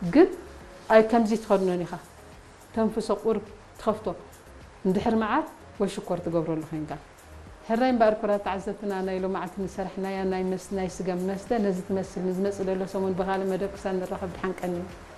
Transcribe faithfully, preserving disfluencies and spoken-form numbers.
جد أي كم زيت خدنا نخا تنفس قرب تخفته ندحر معك وشكر تقبر له خينك هراين باركورات عزتنا أنا يلو معك نسرحنا يا ناي مس ناي سجم مسته نزت مسل نزمس له سمون بغال مدرك سان الرحب حنك أني